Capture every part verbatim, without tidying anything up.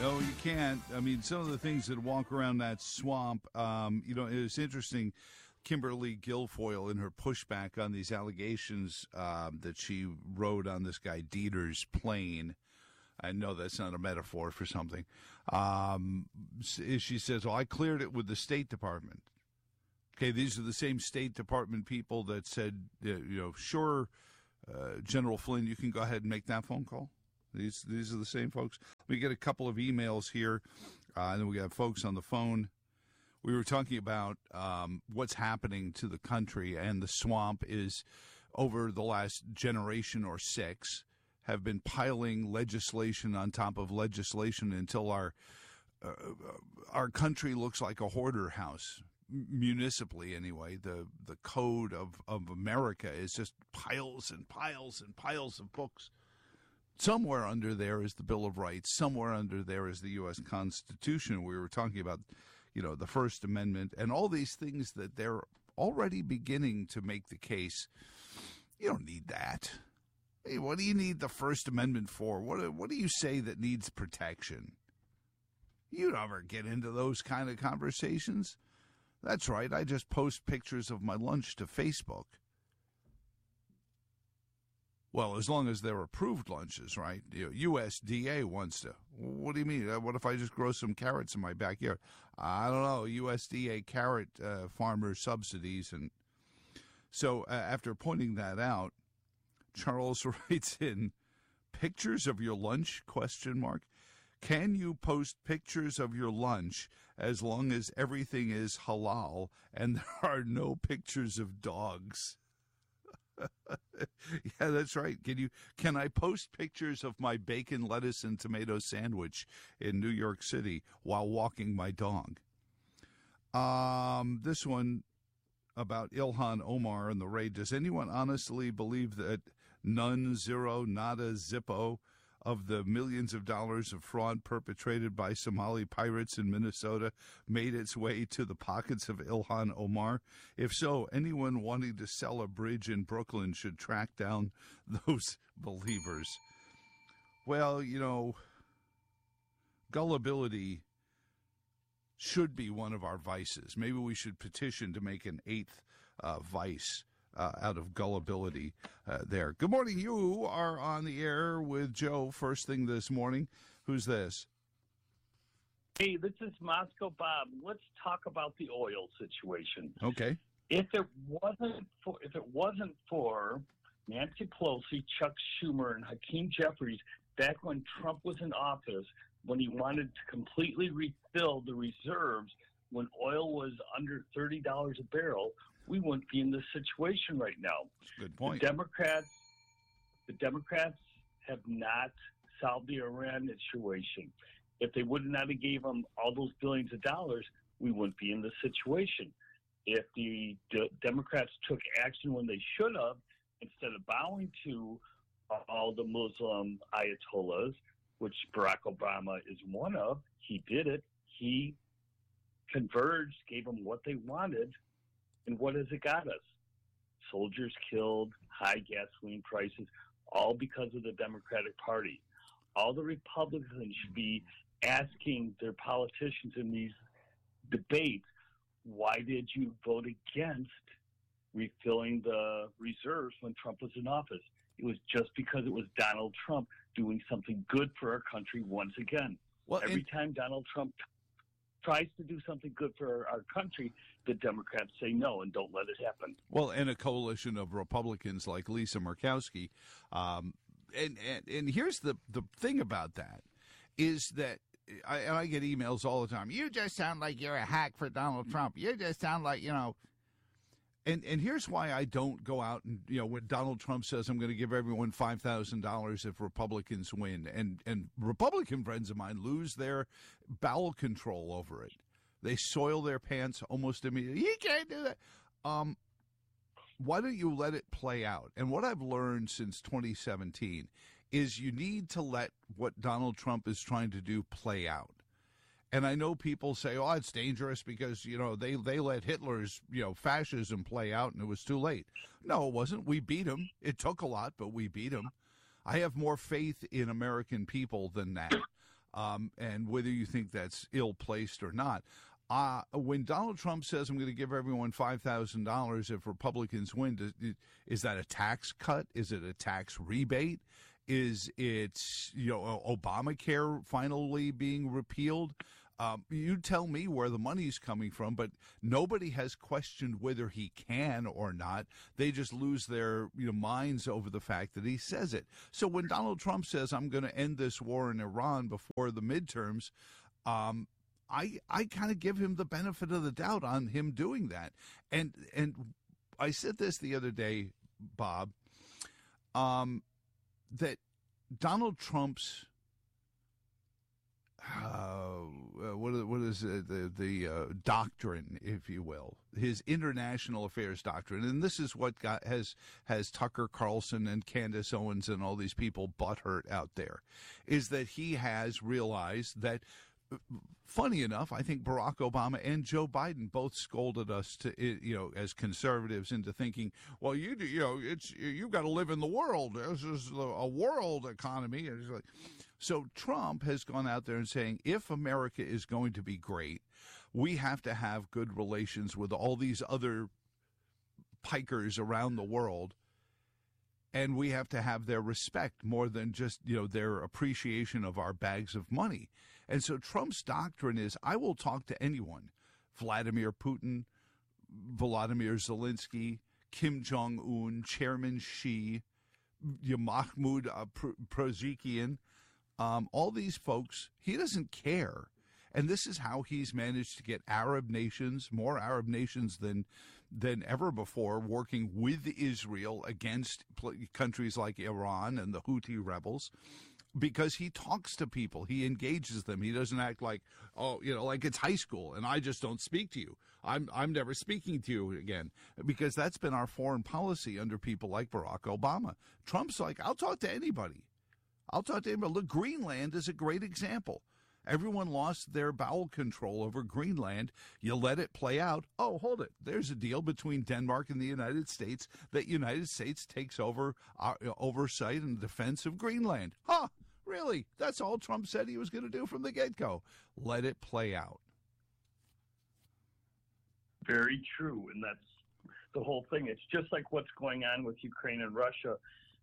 No, you can't. I mean, some of the things that walk around that swamp, um, you know, it's interesting. Kimberly Guilfoyle, in her pushback on these allegations um, that she rode on this guy Dieter's plane. I know that's not a metaphor for something. Um, she says, well, I cleared it with the State Department. Okay, these are the same State Department people that said, uh, you know, sure, uh, General Flynn, you can go ahead and make that phone call. These these are the same folks. We get a couple of emails here, uh, and then we got folks on the phone. We were talking about um, what's happening to the country, and the swamp is, over the last generation or six, have been piling legislation on top of legislation until our uh, our country looks like a hoarder house. Municipally, anyway, the the code of, of America is just piles and piles and piles of books. Somewhere under there is the Bill of Rights. Somewhere under there is the U S Constitution. We were talking about, you know, the First Amendment and all these things that they're already beginning to make the case. You don't need that. Hey, what do you need the First Amendment for? What what do you say that needs protection? You never get into those kind of conversations. That's right. I just post pictures of my lunch to Facebook. Well, as long as they're approved lunches, right? You know, U S D A wants to. What do you mean? What if I just grow some carrots in my backyard? I don't know. U S D A carrot uh, farmer subsidies. And so uh, after pointing that out, Charles writes in, pictures of your lunch, question mark. Can you post pictures of your lunch as long as everything is halal and there are no pictures of dogs? Yeah, that's right. Can you? Can I post pictures of my bacon, lettuce, and tomato sandwich in New York City while walking my dog? Um, this one about Ilhan Omar and the raid. Does anyone honestly believe that none, zero, nada, zippo of the millions of dollars of fraud perpetrated by Somali pirates in Minnesota made its way to the pockets of Ilhan Omar? If so, anyone wanting to sell a bridge in Brooklyn should track down those believers. Well, you know, gullibility should be one of our vices. Maybe we should petition to make an eighth uh, vice Uh, out of gullibility uh, there. Good morning. You are on the air with Joe first thing this morning. Who's this? Hey, this is Moscow Bob. Let's talk about the oil situation. Okay. If it wasn't for if it wasn't for Nancy Pelosi, Chuck Schumer, and Hakeem Jeffries back when Trump was in office, when he wanted to completely refill the reserves when oil was under thirty dollars a barrel, we wouldn't be in this situation right now. Good point. The Democrats, the Democrats have not solved the Iran situation. If they would not have gave them all those billions of dollars, we wouldn't be in this situation. If the de- Democrats took action when they should have, instead of bowing to all the Muslim ayatollahs, which Barack Obama is one of, he did it. He converged, gave them what they wanted. And what has it got us? Soldiers killed, high gasoline prices, all because of the Democratic Party. All the Republicans should be asking their politicians in these debates, why did you vote against refilling the reserves when Trump was in office? It was just because it was Donald Trump doing something good for our country once again. Well, Every and- time Donald Trump tries to do something good for our country, the Democrats say no and don't let it happen. Well, and a coalition of Republicans like Lisa Murkowski. Um, and, and and here's the, the thing about that is that I, and I get emails all the time. You just sound like you're a hack for Donald Trump. You just sound like, you know. And and here's why I don't go out and, you know, when Donald Trump says I'm going to give everyone five thousand dollars if Republicans win. And, and Republican friends of mine lose their bowel control over it. They soil their pants almost immediately. You can't do that. Um, why don't you let it play out? And what I've learned since twenty seventeen is you need to let what Donald Trump is trying to do play out. And I know people say, oh, it's dangerous because, you know, they, they let Hitler's, you know, fascism play out and it was too late. No, it wasn't. We beat him. It took a lot, but we beat him. I have more faith in American people than that. um, and whether you think that's ill-placed or not. Uh, when Donald Trump says, I'm going to give everyone five thousand dollars if Republicans win, does, is that a tax cut? Is it a tax rebate? Is it, you know, Obamacare finally being repealed? Um, you tell me where the money's coming from, but nobody has questioned whether he can or not. They just lose their you know, minds over the fact that he says it. So when Donald Trump says, I'm going to end this war in Iran before the midterms, um, I I kind of give him the benefit of the doubt on him doing that. And and I said this the other day, Bob, um, that Donald Trump's Uh, what, what is it, the the uh, doctrine, if you will, his international affairs doctrine, and this is what got has has Tucker Carlson and Candace Owens and all these people butthurt out there, is that he has realized that. Funny enough, I think Barack Obama and Joe Biden both scolded us to, you know, as conservatives into thinking, well, you do, you know, it's you've got to live in the world. This is a world economy. And it's like, so Trump has gone out there and saying, if America is going to be great, we have to have good relations with all these other pikers around the world. And we have to have their respect more than just, you know, their appreciation of our bags of money. And so Trump's doctrine is, I will talk to anyone, Vladimir Putin, Volodymyr Zelensky, Kim Jong-un, Chairman Xi, Mahmoud uh, Pezeshkian, um, all these folks, he doesn't care. And this is how he's managed to get Arab nations, more Arab nations than than ever before, working with Israel against countries like Iran and the Houthi rebels, because he talks to people, he engages them. He doesn't act like, oh, you know, like it's high school and I just don't speak to you. I'm I'm never speaking to you again, because that's been our foreign policy under people like Barack Obama. Trump's like, I'll talk to anybody. I'll talk to anybody. Look, Greenland is a great example. Everyone lost their bowel control over Greenland. You let it play out. Oh, hold it. There's a deal between Denmark and the United States that United States takes over uh, oversight and defense of Greenland. Huh, really? That's all Trump said he was going to do from the get-go. Let it play out. Very true, and that's the whole thing. It's just like what's going on with Ukraine and Russia.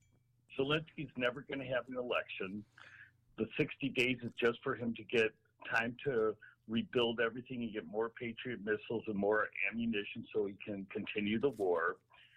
Zelensky's never going to have an election. The sixty days is just for him to get time to rebuild everything and get more Patriot missiles and more ammunition so he can continue the war.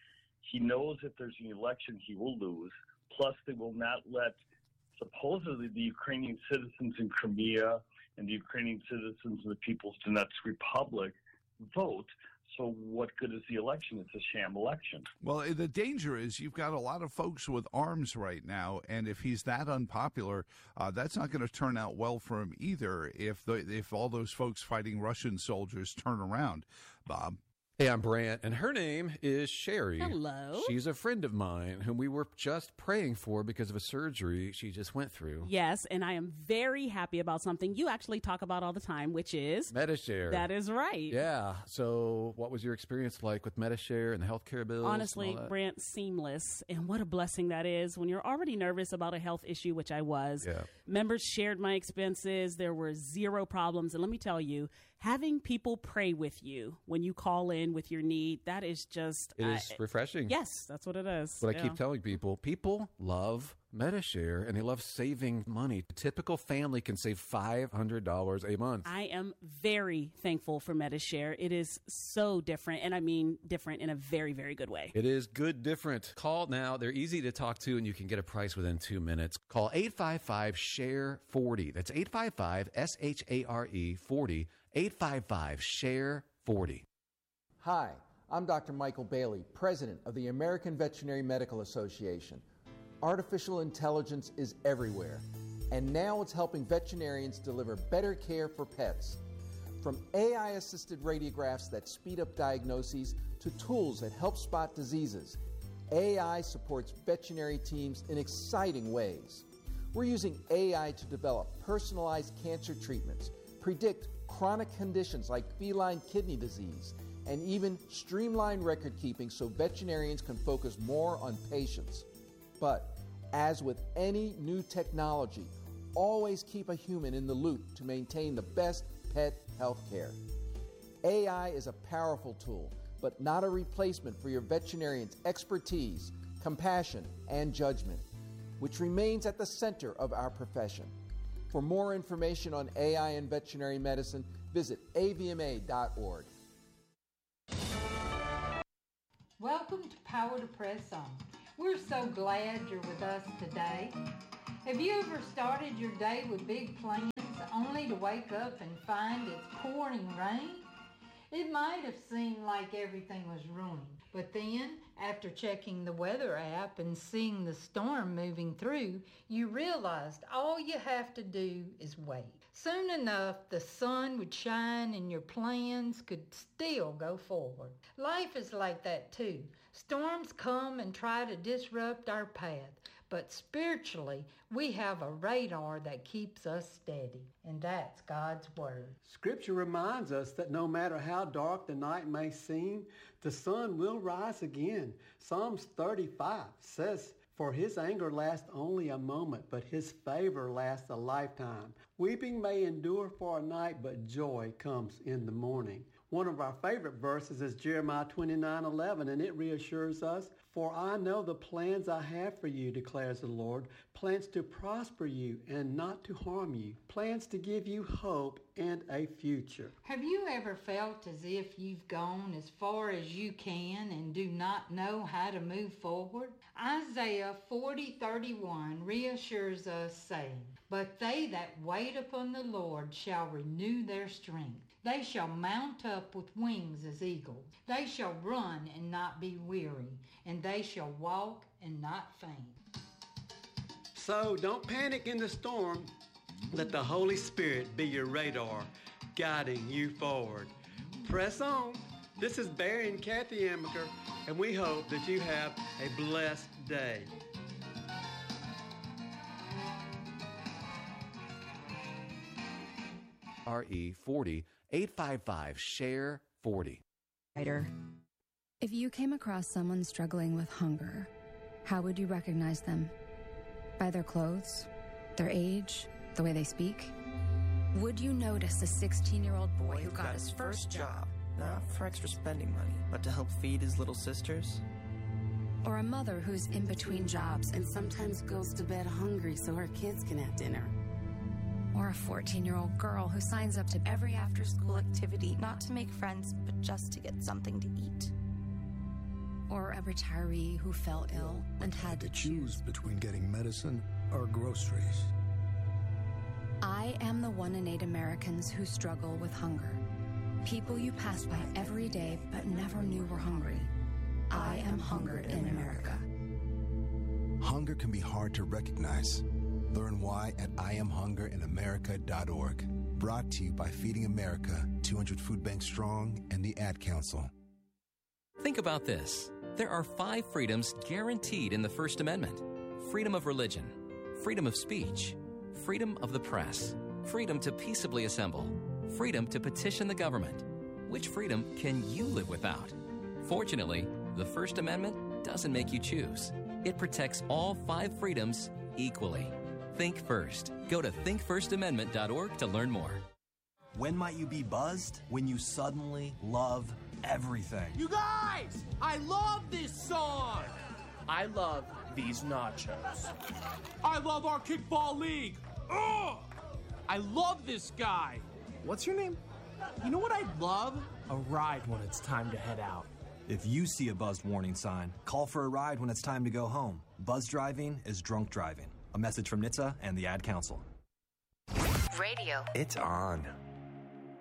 He knows if there's an election, he will lose. Plus, they will not let supposedly the Ukrainian citizens in Crimea and the Ukrainian citizens in the People's Donetsk Republic vote. So what good is the election? It's a sham election. Well, the danger is you've got a lot of folks with arms right now, and if he's that unpopular, uh, that's not going to turn out well for him either if the, if all those folks fighting Russian soldiers turn around, Bob. Hey, I'm Brant, and her name is Sherry. Hello. She's a friend of mine whom we were just praying for because of a surgery she just went through. Yes, and I am very happy about something you actually talk about all the time, which is Medi-Share. That is right. Yeah. So what was your experience like with Medi-Share and the healthcare bills? Honestly, Brant, seamless. And what a blessing that is when you're already nervous about a health issue, which I was. Yeah. Members shared my expenses. There were zero problems. And let me tell you, having people pray with you when you call in with your need, that is just... It is uh, refreshing. Yes, that's what it is. What yeah. I keep telling people, people love Medi-Share, and they love saving money. A typical family can save five hundred dollars a month. I am very thankful for Medi-Share. It is so different, and I mean different in a very, very good way. It is good different. Call now. They're easy to talk to, and you can get a price within two minutes. Call eight five five, S H A R E, forty. That's eight five five, S H A R E, forty. eight five five, S H A R E, forty. Hi, I'm Doctor Michael Bailey, President of the American Veterinary Medical Association. Artificial intelligence is everywhere, and now it's helping veterinarians deliver better care for pets. From A I-assisted radiographs that speed up diagnoses to tools that help spot diseases, A I supports veterinary teams in exciting ways. We're using A I to develop personalized cancer treatments, predict chronic conditions like feline kidney disease, and even streamline record keeping so veterinarians can focus more on patients. But as with any new technology, always keep a human in the loop to maintain the best pet health care. A I is a powerful tool, but not a replacement for your veterinarian's expertise, compassion, and judgment, which remains at the center of our profession. For more information on A I and veterinary medicine, visit A V M A dot org. Welcome to Power to Press On. We're so glad you're with us today. Have you ever started your day with big plans only to wake up and find it's pouring rain? It might have seemed like everything was ruined, but then, after checking the weather app and seeing the storm moving through, you realized all you have to do is wait. Soon enough, the sun would shine and your plans could still go forward. Life is like that too. Storms come and try to disrupt our path, but spiritually, we have a radar that keeps us steady, and that's God's Word. Scripture reminds us that no matter how dark the night may seem, the sun will rise again. Psalms thirty-five says, "For his anger lasts only a moment, but his favor lasts a lifetime. Weeping may endure for a night, but joy comes in the morning." One of our favorite verses is Jeremiah twenty-nine eleven, and it reassures us, "For I know the plans I have for you, declares the Lord, plans to prosper you and not to harm you, plans to give you hope and a future." Have you ever felt as if you've gone as far as you can and do not know how to move forward? Isaiah forty thirty-one reassures us, saying, "But they that wait upon the Lord shall renew their strength. They shall mount up with wings as eagles. They shall run and not be weary, and they shall walk and not faint." So don't panic in the storm. Let the Holy Spirit be your radar, guiding you forward. Press on. This is Barry and Kathy Amaker, and we hope that you have a blessed day. R E forty, eight five five, share forty. If you came across someone struggling with hunger, how would you recognize them? By their clothes, their age, the way they speak? Would you notice a sixteen-year-old boy who got his first job, not for extra spending money, but to help feed his little sisters? or a mother who's in between jobs and sometimes goes to bed hungry so her kids can have dinner? Or a fourteen-year-old girl who signs up to every after-school activity, not to make friends, but just to get something to eat? Or a retiree who fell ill and had to choose between getting medicine or groceries. I am the one in eight Americans who struggle with hunger. People you pass by every day but never knew were hungry. I am hunger in America. Hunger can be hard to recognize. Learn why at I am hunger in America dot org. Brought to you by Feeding America, two hundred Food Banks Strong, and the Ad Council. Think about this. There are five freedoms guaranteed in the First Amendment. Freedom of religion, freedom of speech, freedom of the press, freedom to peaceably assemble, freedom to petition the government. Which freedom can you live without? Fortunately, the First Amendment doesn't make you choose. It protects all five freedoms equally. Think first. Go to think first amendment dot org to learn more. When might you be buzzed? When you suddenly love everything. You guys! I love this song! I love these nachos. I love our kickball league. Ugh! I love this guy. What's your name? You know what I'd love? A ride when it's time to head out. If you see a buzzed warning sign, call for a ride when it's time to go home. Buzz driving is drunk driving. A message from N H T S A and the Ad Council. Radio. It's on.